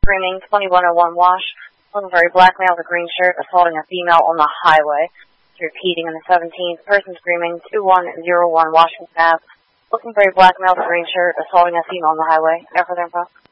Screaming 2101 Wash. Looking for a black male with a green shirt assaulting a female on the highway. Repeating in the 17th. Person screaming 2101 Washington Ave. Looking for a black male with a green shirt assaulting a female on the highway. After their info.